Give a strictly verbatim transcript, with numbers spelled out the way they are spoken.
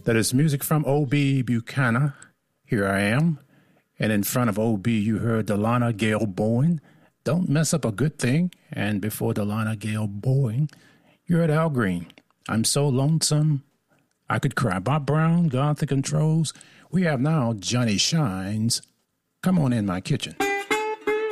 That is music from O B Buchanan. Here I Am. And in front of O B, you heard Delana Gale Bowen. Don't Mess Up a Good Thing. And before Delana Gale Bowen, you heard Al Green. I'm So Lonesome, I Could Cry. Bob Brown got the controls. We have now Johnny Shines. Come on in my kitchen.